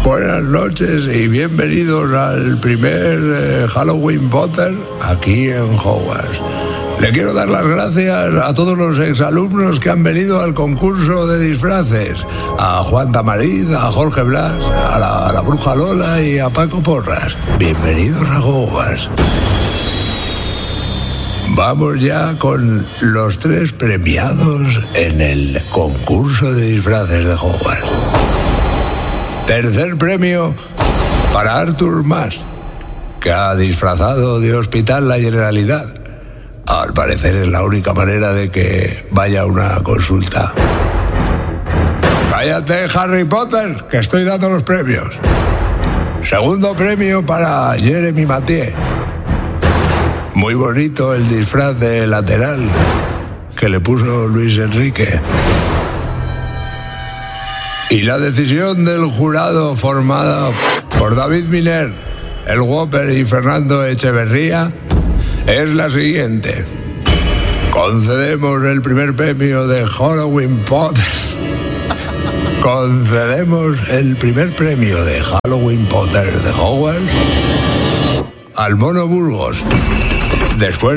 Buenas noches y bienvenidos al primer Halloween Potter aquí en Hogwarts. Le quiero dar las gracias a todos los exalumnos que han venido al concurso de disfraces. A Juan Tamariz, a Jorge Blas, a la Bruja Lola y a Paco Porras. Bienvenidos a Hogwarts. Vamos ya con los 3 premiados en el concurso de disfraces de Hogwarts. Tercer premio para Arthur Mas, que ha disfrazado de hospital la Generalidad. Al parecer es la única manera de que vaya a una consulta. Cállate, Harry Potter, que estoy dando los premios. Segundo premio para Jeremy Mathieu. Muy bonito el disfraz de lateral que le puso Luis Enrique. Y la decisión del jurado formada por David Miner, El Whopper y Fernando Echeverría es la siguiente. Concedemos el primer premio de Halloween Potter. Concedemos el primer premio de Halloween Potter de Hogwarts al Mono Burgos. Después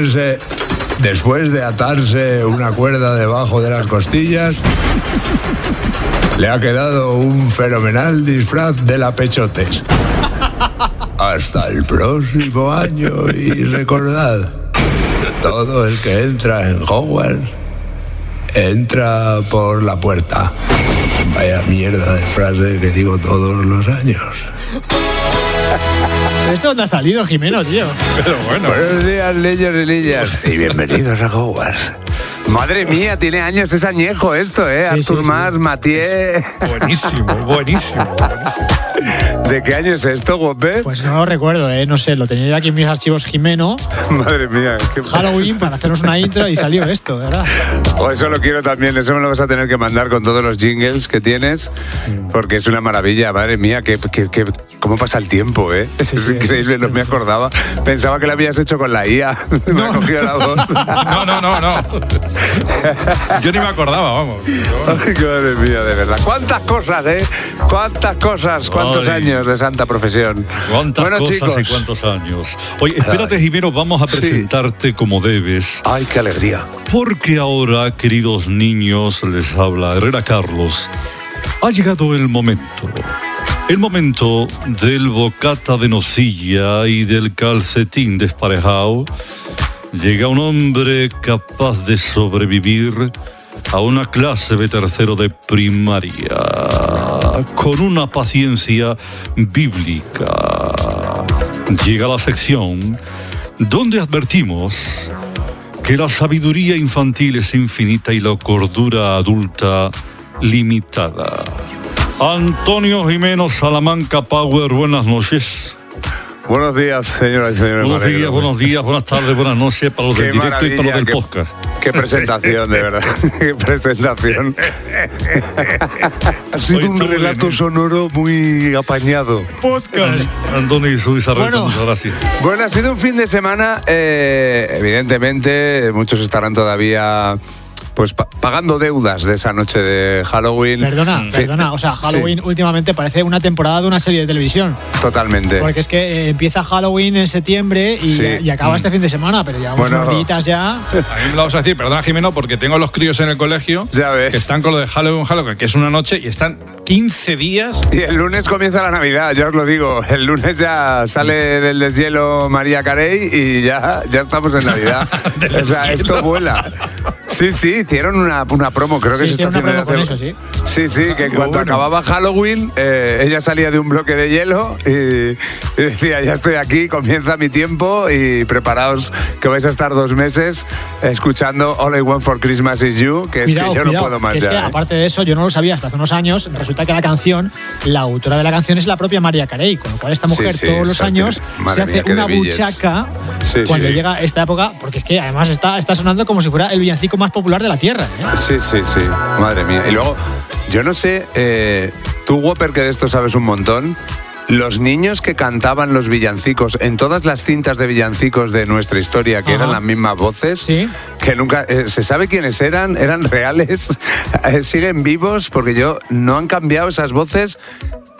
de atarse una cuerda debajo de las costillas, le ha quedado un fenomenal disfraz de la Pechotes. Hasta el próximo año y recordad, todo el que entra en Hogwarts entra por la puerta. Vaya mierda de frase que digo todos los años. ¿Esto dónde ha salido, Jimeno, tío? Pero bueno. Buenos días, niños y niñas. Y bienvenidos a Hogwarts. Madre mía, tiene años, es añejo esto, ¿eh? Sí, Arthur Mas, Mathieu. Buenísimo. ¿De qué año es esto, Guape? Pues no lo recuerdo, no sé, lo tenía yo aquí en mis archivos Jimeno. Madre mía. Halloween para hacernos una intro y salió esto, ¿verdad? Eso lo quiero también, eso me lo vas a tener que mandar con todos los jingles que tienes, porque es una maravilla, madre mía, cómo pasa el tiempo, ¿eh? Sí, es increíble, no me acordaba. Pensaba que lo habías hecho con la IA. Me ha cogido la voz. No. Yo ni me acordaba, vamos. Ay, madre mía, de verdad. ¿Cuántas cosas, ¿Cuántas cosas? ¿Cuántos años de santa profesión? ¿Cuántas cosas chicos, y cuántos años? Oye, espérate, Jimeno, vamos a presentarte como debes. Ay, qué alegría. Porque ahora, queridos niños, les habla Herrera Carlos. Ha llegado el momento. El momento del bocata de nocilla y del calcetín desparejado. Llega un hombre capaz de sobrevivir a una clase de tercero de primaria, con una paciencia bíblica. Llega la sección donde advertimos que la sabiduría infantil es infinita y la cordura adulta limitada. Antonio Jimeno Salamanca Power, buenas noches. Buenos días, señoras y señores. Buenos días, buenas tardes, buenas noches para los del directo y para los del podcast. Qué presentación, de verdad. Qué presentación. Ha sido un relato sonoro muy apañado. Podcast. Andoni Suiza, Bueno. gracias. Bueno, ha sido un fin de semana, evidentemente, muchos estarán todavía pues pagando deudas de esa noche de Halloween. Perdona, o sea, Halloween últimamente parece una temporada de una serie de televisión. Totalmente. Porque es que empieza Halloween en septiembre y acaba este fin de semana, pero llevamos unos días ya. A mí me lo vas a decir, perdona, Jimeno, porque tengo los críos en el colegio. Ya ves. Que están con lo de Halloween, que es una noche y están 15 días. Y el lunes comienza la Navidad, ya os lo digo. El lunes ya sale del deshielo María Carey y ya estamos en Navidad. O sea, esto vuela. Sí, hicieron una promo, creo que se está haciendo. Una promo con eso, sí. Sí, que cuando acababa Halloween, ella salía de un bloque de hielo y decía, ya estoy aquí, comienza mi tiempo y preparaos que vais a estar 2 meses escuchando All I Want for Christmas Is You, que es que yo no puedo más ya. Es que, aparte de eso, yo no lo sabía hasta hace unos años, resulta que la autora de la canción es la propia María Carey, con lo cual esta mujer todos los años se hace una buchaca cuando llega esta época, porque es que además está sonando como si fuera el villancico más popular de la tierra. Sí, madre mía. Y luego, yo no sé, tú, Whopper, que de esto sabes un montón, los niños que cantaban los villancicos en todas las cintas de villancicos de nuestra historia, que eran las mismas voces, que nunca se sabe quiénes eran reales, siguen vivos, porque no han cambiado esas voces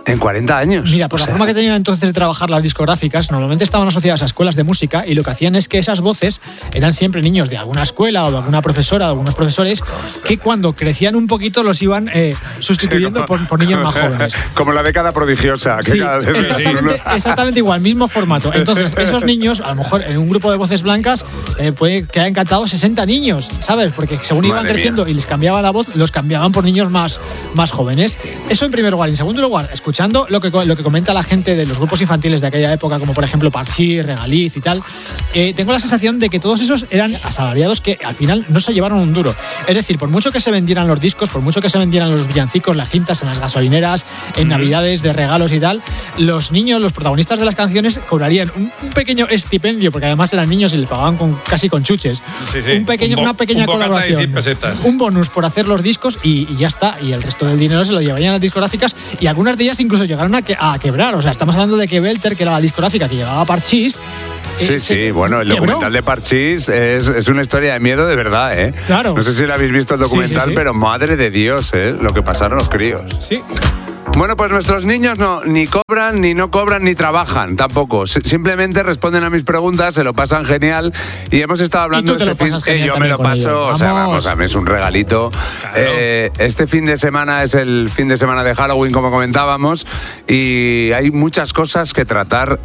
En 40 años. Mira, por la forma que tenían entonces de trabajar las discográficas, normalmente estaban asociadas a escuelas de música y lo que hacían es que esas voces eran siempre niños de alguna escuela o de alguna profesora o de algunos profesores que cuando crecían un poquito los iban sustituyendo por niños más jóvenes. Como la década prodigiosa. Que sí, exactamente igual, mismo formato. Entonces, esos niños, a lo mejor en un grupo de voces blancas, puede que hayan cantado 60 niños, ¿sabes? Porque según iban creciendo y les cambiaba la voz, los cambiaban por niños más jóvenes. Eso en primer lugar. En segundo lugar, escuchando lo que comenta la gente de los grupos infantiles de aquella época, como por ejemplo Parchís, Regaliz y tal, tengo la sensación de que todos esos eran asalariados que al final no se llevaron un duro. Es decir, por mucho que se vendieran los discos, por mucho que se vendieran los villancicos, las cintas en las gasolineras, en navidades de regalos y tal, los niños, los protagonistas de las canciones cobrarían un pequeño estipendio, porque además eran niños y les pagaban casi con chuches. Una pequeña colaboración, un bonus por hacer los discos y ya está. Y el resto del dinero se lo llevarían a las discográficas y algunas de ellas incluso llegaron a quebrar. O sea, estamos hablando de que Belter, que era la discográfica que llevaba Parchís. Sí, bueno, el documental de Parchís es una historia de miedo de verdad, ¿eh? Claro. No sé si lo habéis visto el documental, pero madre de Dios, lo que pasaron los críos. Sí. Bueno, pues nuestros niños ni cobran, ni no cobran, ni trabajan tampoco. Simplemente responden a mis preguntas, se lo pasan genial y hemos estado hablando de este fin. Yo me lo paso, o sea, vamos, a mí es un regalito. Claro. Este fin de semana es el fin de semana de Halloween, como comentábamos, y hay muchas cosas que tratar.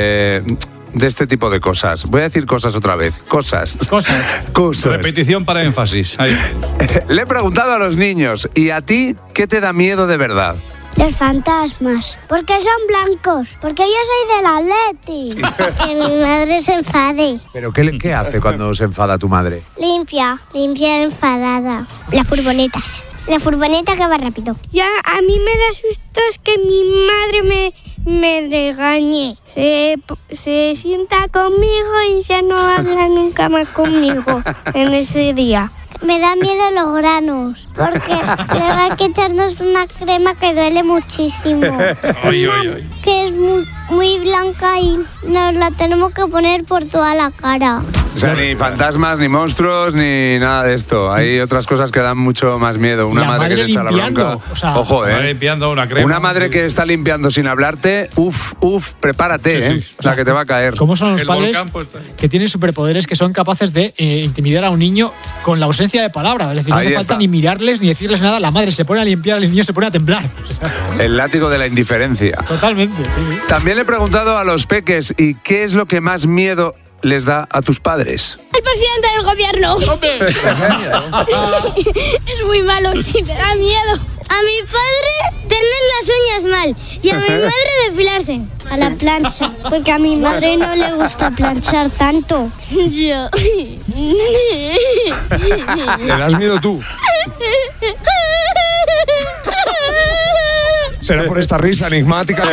De este tipo de cosas. Voy a decir cosas otra vez. Cosas. Repetición para énfasis. Ahí. Le he preguntado a los niños, ¿y a ti qué te da miedo de verdad? Los fantasmas, porque son blancos, porque yo soy del Atleti. Que mi madre se enfade. ¿Pero qué hace cuando se enfada tu madre? Limpia enfadada. Las furgonetas. La furgoneta que va rápido. Ya, a mí me da sustos que mi madre me regañe. Se sienta conmigo y ya no habla nunca más conmigo en ese día. Me da miedo los granos, porque le va a echarnos una crema que duele muchísimo. Que es muy blanca y nos la tenemos que poner por toda la cara. O sea, ni fantasmas, ni monstruos, ni nada de esto. Hay otras cosas que dan mucho más miedo. Una madre que te echa la bronca. O sea, ojo, limpiando una crema. Una madre que está limpiando sin hablarte, prepárate, O sea, que te va a caer. ¿Cómo son los padres que tienen superpoderes que son capaces de intimidar a un niño con la ausencia de palabra? Es decir, no hace falta ni mirarles ni decirles nada. La madre se pone a limpiar, el niño se pone a temblar. El látigo de la indiferencia. Totalmente, sí. También le he preguntado a los peques, ¿y qué es lo que más miedo les da a tus padres? El presidente del gobierno. Es muy malo, sí, me da miedo. A mi padre tener las uñas mal y a mi madre depilarse. A la plancha, porque a mi madre no le gusta planchar tanto. Yo. ¿Le das miedo tú? ¿Será por esta risa enigmática?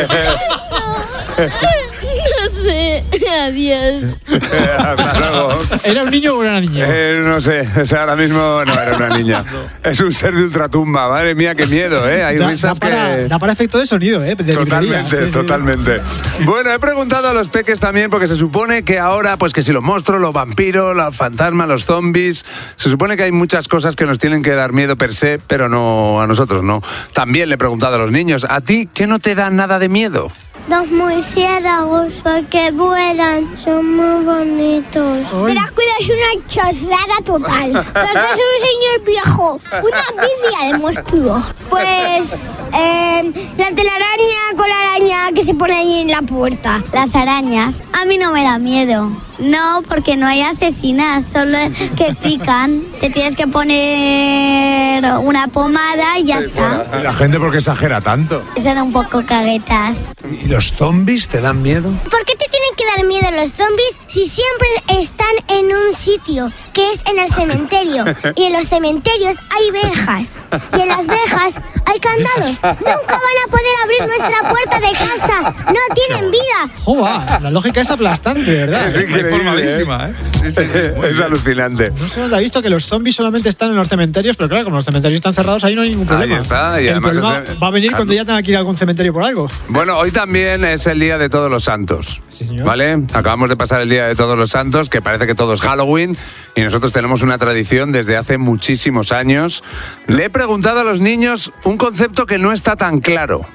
No sé, adiós. Hasta luego. ¿Era un niño o era una niña? No sé, o sea, ahora mismo no era una niña. Es un ser de ultratumba, madre mía, qué miedo, ¿eh? Hay risas da para efecto de sonido, ¿eh? De totalmente. Bueno, he preguntado a los peques también, porque se supone que ahora, pues que si los monstruos, los vampiros, los fantasmas, los zombies, se supone que hay muchas cosas que nos tienen que dar miedo per se, pero no a nosotros, no. También le he preguntado a los niños, ¿a ti qué no te da nada de miedo? Los murciélagos, porque vuelan, son muy bonitos. Drácula es una chorrada total. Porque es un señor viejo, una vidia de monstruo. Pues la telaraña con la araña que se pone ahí en la puerta. Las arañas, a mí no me da miedo. No, porque no hay asesinas, solo que pican. Te tienes que poner una pomada y ya está. ¿La gente por qué exagera tanto? Se dan un poco caguetas. ¿Y los zombies te dan miedo? ¿Por qué te tienen que dar miedo los zombies si siempre están en un sitio, que es en el cementerio? Y en los cementerios hay verjas. Y en las verjas hay candados. Nunca van a poder abrir nuestra puerta de casa. No tienen vida. ¡Joder! La lógica es aplastante, ¿verdad? Es informadísima, ¿eh? Es alucinante. No se nos ha visto que los zombies solamente están en los cementerios, pero claro, como los cementerios están cerrados, ahí no hay ningún problema. Ahí está. Y el además problema va a venir cuando ya tenga que ir a algún cementerio por algo. Bueno, hoy también es el Día de Todos los Santos. Sí, señor. ¿Vale? Acabamos de pasar el Día de Todos los Santos, que parece que todo es Halloween, y nosotros tenemos una tradición desde hace muchísimos años. Le he preguntado a los niños un concepto que no está tan claro.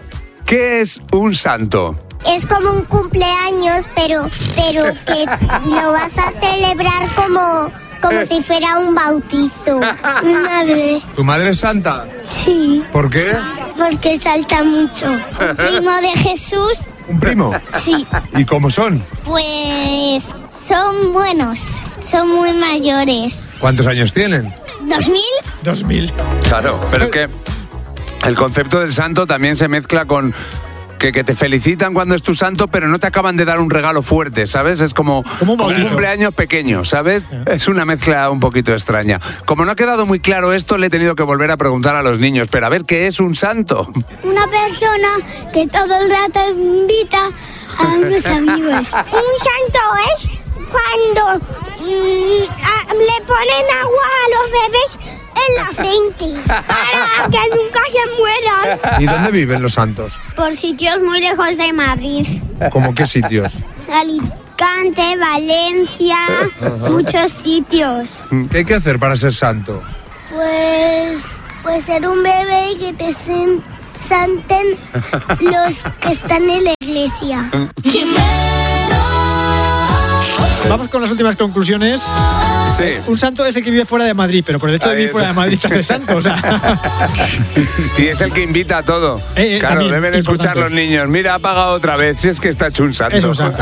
¿Qué es un santo? Es como un cumpleaños, pero que lo vas a celebrar como si fuera un bautizo. Mi madre. ¿Tu madre es santa? Sí. ¿Por qué? Porque salta mucho. ¿Un primo de Jesús? ¿Un primo? Sí. ¿Y cómo son? Pues son buenos, son muy mayores. ¿Cuántos años tienen? ¿2000? 2000. Claro, pero es que el concepto del santo también se mezcla con que te felicitan cuando es tu santo, pero no te acaban de dar un regalo fuerte, ¿sabes? Es como un cumpleaños pequeño, ¿sabes? Es una mezcla un poquito extraña. Como no ha quedado muy claro esto, le he tenido que volver a preguntar a los niños, pero a ver, ¿qué es un santo? Una persona que todo el rato invita a unos amigos. Un santo es cuando le ponen agua a los bebés en la frente para que nunca se mueran. ¿Y dónde viven los santos? Por sitios muy lejos de Madrid. ¿Cómo qué sitios? Alicante, Valencia, muchos sitios. ¿Qué hay que hacer para ser santo? Pues ser un bebé y que te santen los que están en la iglesia. Vamos con las últimas conclusiones. Sí. Un santo es el que vive fuera de Madrid, pero por el hecho de vivir fuera de Madrid te hace santo, o sea. Y es el que invita a todo. Claro, también, deben escuchar los niños. Mira, ha pagado otra vez, si es que está hecho un santo. Es un santo.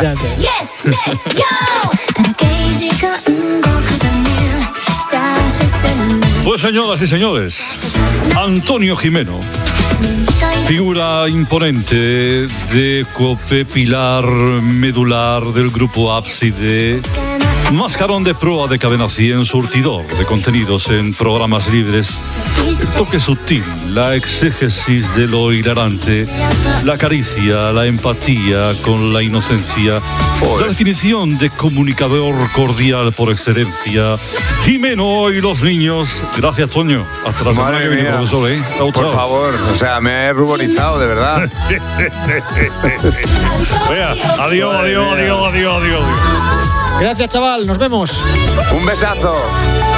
Pues señoras y señores, Antonio Gimeno, figura imponente de COPE, pilar medular del grupo Ábside, mascarón de proa de Cadena 100, surtidor de contenidos en programas libres, el toque sutil, la exégesis de lo hilarante, la caricia, la empatía con la inocencia, la definición de comunicador cordial por excelencia, Gimeno y los niños. Gracias, Toño. Hasta la semana que viene, profesor. Chao, por favor, o sea, me he ruborizado, de verdad. Adiós. Gracias, chaval. Nos vemos. Un besazo.